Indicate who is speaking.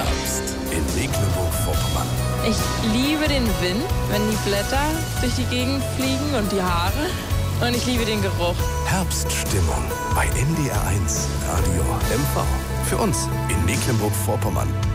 Speaker 1: Herbst in Mecklenburg-Vorpommern.
Speaker 2: Ich liebe den Wind, wenn die Blätter durch die Gegend fliegen und die Haare. Und ich liebe den Geruch.
Speaker 1: Herbststimmung bei NDR1 Radio MV. Für uns in Mecklenburg-Vorpommern.